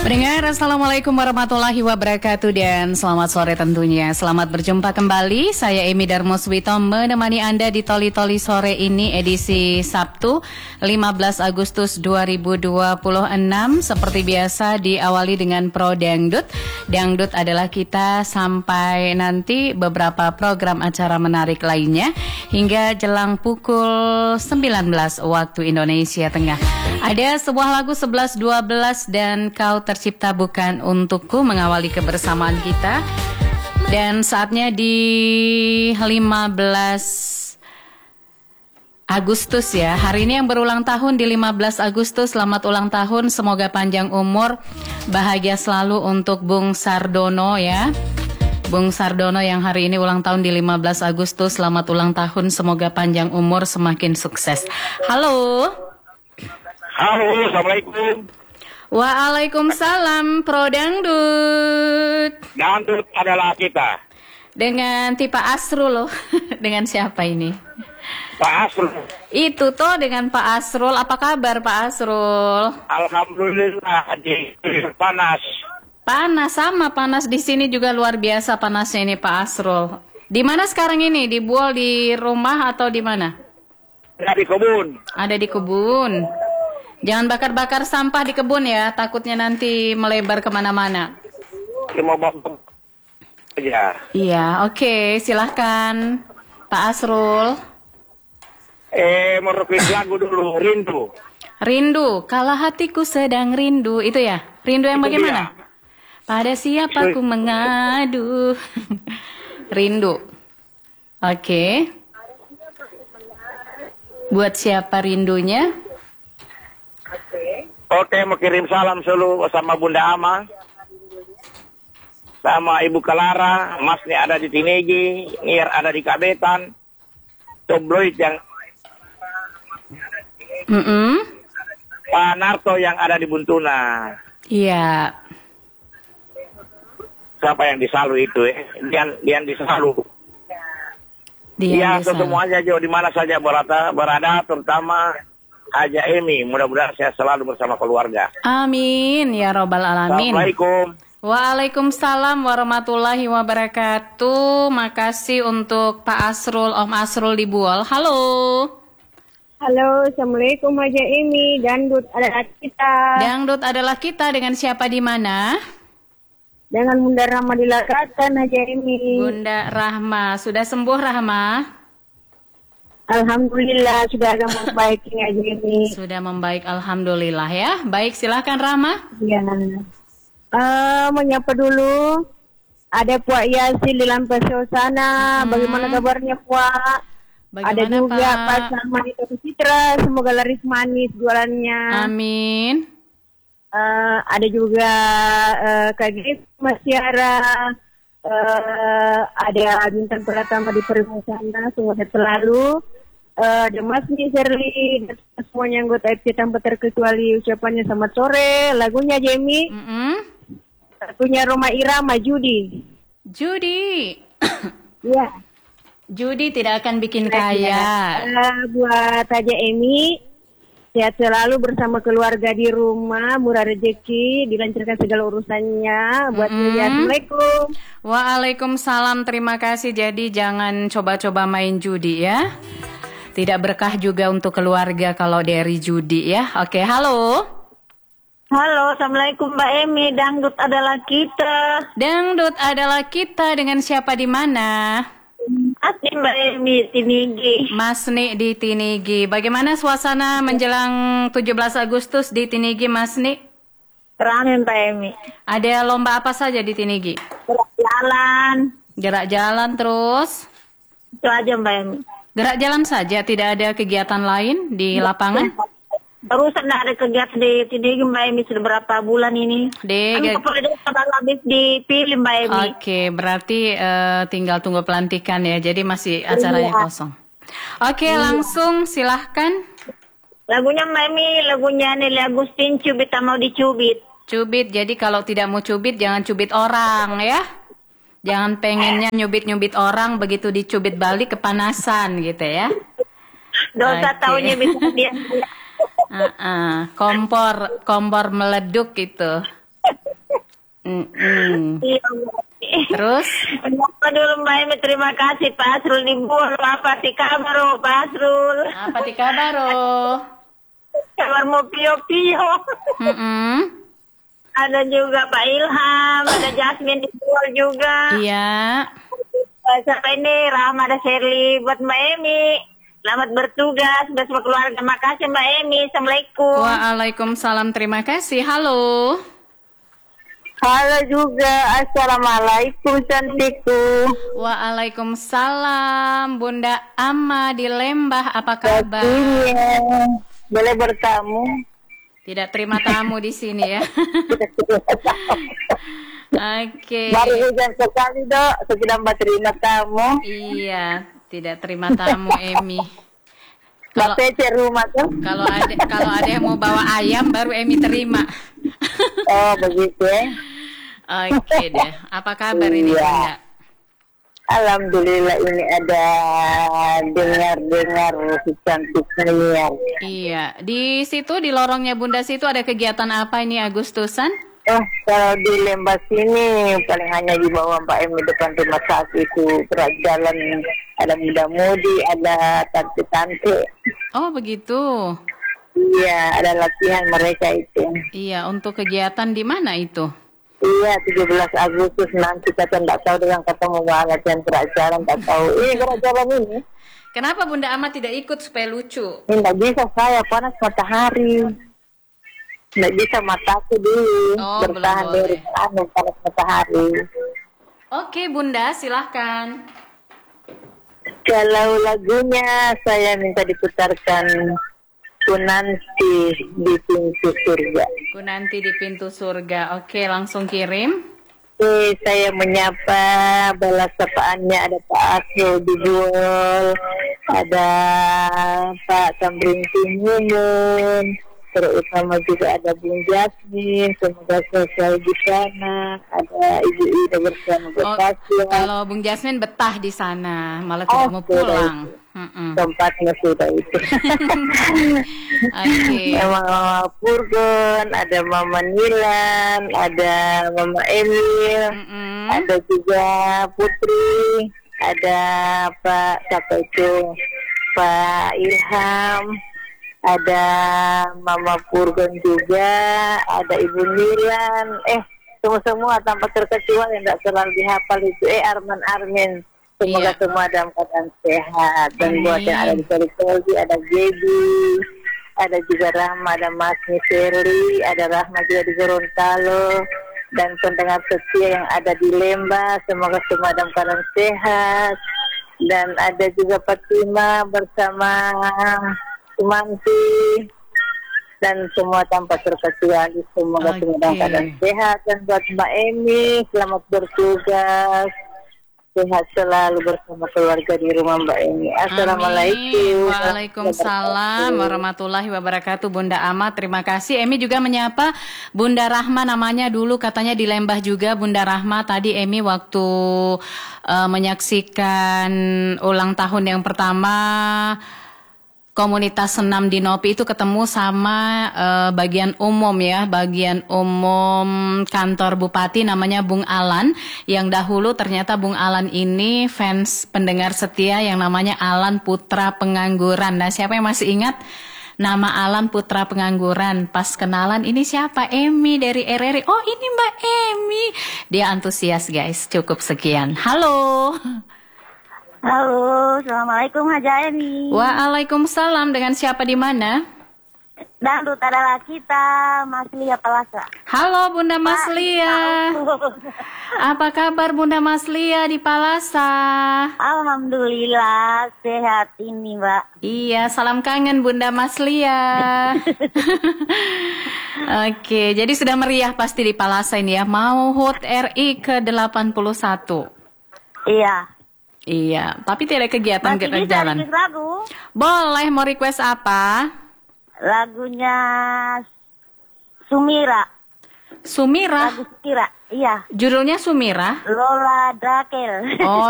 Pendengar, Assalamualaikum warahmatullahi wabarakatuh dan selamat sore tentunya. Selamat berjumpa kembali. Saya Emi Darmoswito menemani Anda di Toli-Toli sore ini edisi Sabtu 15 Agustus 2026. Seperti biasa diawali dengan Pro Dangdut. Dangdut adalah kita sampai nanti beberapa program acara menarik lainnya hingga jelang pukul 19 waktu Indonesia Tengah. Ada sebuah lagu 11-12 dan Kau Tercipta Bukan Untukku mengawali kebersamaan kita. Dan saatnya di 15 Agustus ya. Hari ini yang berulang tahun di 15 Agustus. Selamat ulang tahun, semoga panjang umur, bahagia selalu untuk Bung Sardono ya. Bung Sardono yang hari ini ulang tahun di 15 Agustus. Selamat ulang tahun, semoga panjang umur, semakin sukses. Halo. Halo, Assalamualaikum. Waalaikumsalam, Pro Dangdut. Dangdut adalah kita. Dengan Tipa Asrul loh. Dengan siapa ini? Pak Asrul. Itu toh dengan Pak Asrul. Apa kabar Pak Asrul? Alhamdulillah, di panas. Panas, sama panas di sini juga luar biasa panasnya ini Pak Asrul. Di mana sekarang ini? Di Buol, di rumah atau di mana? Ada di kebun. Ada di kebun. Jangan bakar-bakar sampah di kebun ya, takutnya nanti melebar kemana-mana. Mau aja. Iya, oke, silahkan Pak Asrul. Merequest lagu dulu, Rindu. Rindu, kala hatiku sedang rindu, itu ya? Rindu yang Itu bagaimana? dia. Pada siapa ku mengadu. Rindu. Oke. Buat siapa rindunya? Oke, mau kirim salam selalu sama Bunda Ama, sama Ibu Kalara, Mas nih ada di Tinegi, Nir ada di Kabetan, Tobloid yang Pak Narto yang ada di Buntuna. Iya. Siapa yang disalu itu Dian disalu. Dia Iya, semuanya Jo di mana saja berada terutama Haja Emi, mudah-mudahan saya selalu bersama keluarga. Amin ya robbal alamin. Assalamualaikum. Waalaikumsalam warahmatullahi wabarakatuh. Makasih untuk Pak Asrul, Om Asrul di Buol. Halo. Halo, Assalamualaikum Haja Emi. Dangdut adalah kita. Dangdut adalah kita, dengan siapa di mana? Dengan Bunda Rahma dilakatan Haja Emi. Bunda Rahma, sudah sembuh Rahma? Alhamdulillah sudah agak membaik Haja Emi. Sudah membaik, alhamdulillah ya. Baik, silahkan Rahma. Ya. Menyapa dulu. Ada Puak Yasin di Lampasio sana. Bagaimana kabarnya Puak? Bagaimana, ada juga Pak? Pak Sarman itu Citra. Semoga laris manis jualannya. Amin. Ada juga Kak Gif, Mas Tiara. Ada bintang pertama di Permusana, semoga selalu. Ada Mas Shirley, dan semuanya anggota FC tanpa terkecuali ucapannya selamat sore. Lagunya Jamie, punya Roma Irama, Judi. Judi. Ya. Judi tidak akan bikin kaya. Buat Haja Emi, sehat selalu bersama keluarga di rumah, murah rezeki, dilancarkan segala urusannya. Buat Assalamualaikum. Waalaikumsalam, terima kasih. Jadi jangan coba-coba main judi ya. Tidak berkah juga untuk keluarga kalau dari judi ya. Oke, halo. Halo, Assalamualaikum Mbak Emi. Dangdut adalah kita. Dangdut adalah kita, dengan siapa di mana? Asli Mbak Emi, Tinigi. Mas Ni di Tinigi. Bagaimana suasana menjelang 17 Agustus di Tinigi, Mas Ni? Keren Mbak Emi. Ada lomba apa saja di Tinigi? Gerak jalan. Gerak jalan terus? Itu aja Mbak Emi. Gerak jalan saja, tidak ada kegiatan lain di lapangan? Barusan ada kegiatan di Tinigi Mbak Emi sudah berapa bulan ini. Habis dipilih Mbak Emi. Oke, berarti tinggal tunggu pelantikan ya, jadi masih acaranya kosong. Oke, langsung silahkan. Lagunya Mbak Emi, lagunya Nelly Agustin, Cubit Tak Mau Dicubit. Cubit, jadi kalau tidak mau cubit jangan cubit orang ya. Jangan pengennya nyubit-nyubit orang, begitu dicubit balik kepanasan gitu ya. Dosa taunya bisa dia. Kompor meleduk gitu. Terus? Apa dulu Mbak Emi, terima kasih Pak Asrul di Bulu. Apa ti kabar Pak Asrul? Apa ti kabar? Kabar mau pio-pio. Ada juga Pak Ilham, ada Jasmine di Bulu juga. Iya. Siapa ini? Rahma, ada Sherly buat Mbak Emi. Selamat bertugas bersama keluarga. Terima kasih Mbak Emi. Assalamualaikum. Waalaikumsalam. Terima kasih. Halo. Halo juga. Assalamualaikum cantikku. Waalaikumsalam. Bunda Ama di Lembah. Apa kabar? Boleh bertamu? Tidak terima tamu di sini ya. Oke. Baru hujan sekali dok. Sudah terima tamu. Iya. Tidak terima tamu Emi. Kalau rumah tuh. Kalau ada yang mau bawa ayam baru Emi terima. Oh begitu ya. Oke deh. Apa kabar ini Bunda? Alhamdulillah ini ada dengar si cantiknya. Iya. Di situ di lorongnya Bunda situ ada kegiatan apa ini Agustusan? Kalau di Lembah sini paling hanya di bawah Mbak Emi depan rumah sakit itu gerak jalan, ada muda-mudi, ada tante-tante. Oh begitu. Iya, ada latihan mereka itu. Iya, untuk kegiatan di mana itu? Iya, 17 Agustus nanti kita tidak tahu dengan ketemu latihan gerak jalan, tak tahu. Ini gerak jalan ini. Kenapa Bunda Ama tidak ikut supaya lucu? Tidak bisa saya, panas matahari. Tidak bisa mataku dulu, bertahan dari panas matahari. Oke Bunda, silahkan. Kalau lagunya saya minta diputarkan Kunanti di Pintu Surga. Kunanti di Pintu Surga. Oke, langsung kirim. Oke, saya menyapa balas sapaannya ada Pak Asro di Buol, ada Pak Tambring Timumun, terutama juga ada Bung Jasmine, semoga selesai di sana, ada Ibu Ida bersama Bapak. Kalau Bung Jasmine betah di sana, malah tidak mau pulang. Tempatnya sudah itu. Okay. Mama Purgon, ada Mama Nilan, ada Mama Emil, ada juga Putri, ada Pak siapa itu Pak Ilham, ada Mama Purgon juga, ada Ibu Nilan, semua tanpa terkecuali yang tidak selalu dihafal itu Arman Armin. Semoga semua dalam keadaan sehat. Dan buat yang ada di Toli, ada Gaby, ada juga Rahma, ada Mas Sherly, ada Rahma juga di Gorontalo, dan pendengar setia yang ada di Lembah, semoga semua dalam keadaan sehat. Dan ada juga Fatima bersama Sumanti, dan semua tanpa terkecuali semoga semua dalam keadaan sehat. Dan buat Mbak Emi, selamat bertugas. Sehat selalu bersama keluarga di rumah Mbak Emi. Assalamualaikum. Waalaikumsalam warahmatullahi wabarakatuh. Bunda Ama, terima kasih. Emi juga menyapa Bunda Rahma, namanya dulu katanya di Lembah juga Bunda Rahma. Tadi Emi waktu menyaksikan ulang tahun yang pertama komunitas senam di Nopi itu ketemu sama bagian umum ya, bagian umum kantor Bupati namanya Bung Alan, yang dahulu ternyata Bung Alan ini fans pendengar setia yang namanya Alan Putra Pengangguran. Nah, siapa yang masih ingat nama Alan Putra Pengangguran? Pas kenalan, ini siapa? Emi dari RRI. Oh, ini Mbak Emi. Dia antusias guys. Cukup sekian. Halo. Halo, Assalamualaikum Haja Emi. Waalaikumsalam, dengan siapa di mana? Dangdut adalah kita, Mas Lia Palasa. Halo Bunda Mas Lia. Apa kabar Bunda Mas Lia di Palasa? Alhamdulillah, sehat ini Mbak. Iya, salam kangen Bunda Mas Lia. Oke, jadi sudah meriah pasti di Palasa ini ya. Mau HUT RI ke-81. Iya. Iya, tapi tidak kegiatan kita jalan. Lagu? Boleh, mau request apa? Lagunya Sumira. Sumira? Lagu Sumira, iya. Judulnya Sumira? Lola Drakel. Oh,